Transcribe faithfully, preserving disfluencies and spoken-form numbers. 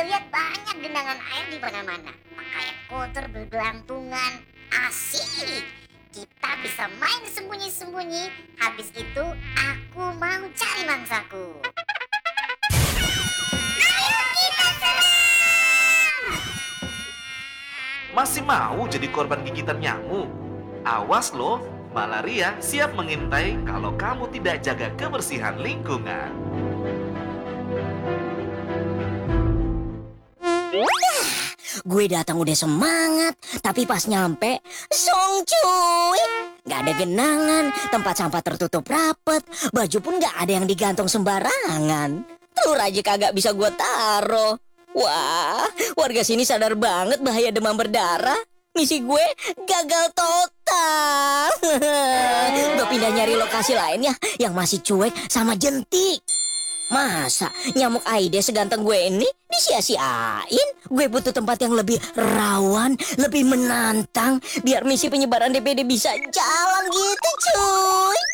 lihat banyak genangan air di mana-mana. Pakaian kotor bergelantungan. Asik. Kita bisa main sembunyi-sembunyi. Habis itu aku mau cari mangsaku. Ayo kita serang! Masih mau jadi korban gigitan nyamuk? Awas loh, malaria siap mengintai kalau kamu tidak jaga kebersihan lingkungan. Gue datang udah semangat, tapi pas nyampe, song cuy. Gak ada genangan, tempat sampah tertutup rapet, baju pun gak ada yang digantung sembarangan. Telur aja kagak bisa gue taro. Wah, warga sini sadar banget bahaya demam berdarah. Misi gue gagal total. Gue pindah nyari lokasi lain ya, yang masih cuek sama jentik. Masa nyamuk Aedes seganteng gue ini disia-siain? Gue butuh tempat yang lebih rawan, lebih menantang, biar misi penyebaran D P D bisa jalan gitu cuy.